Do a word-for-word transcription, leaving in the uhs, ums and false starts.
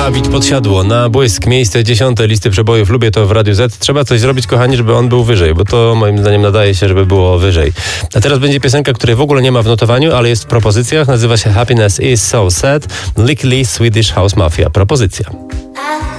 Dawid Podsiadło na błysk. Miejsce dziesiąte listy przebojów. Lubię to w Radiu Z. Trzeba coś zrobić, kochani, żeby on był wyżej, bo to moim zdaniem nadaje się, żeby było wyżej. A teraz będzie piosenka, której w ogóle nie ma w notowaniu, ale jest w propozycjach. Nazywa się Happiness is so sad. Lickly Swedish House Mafia. Propozycja.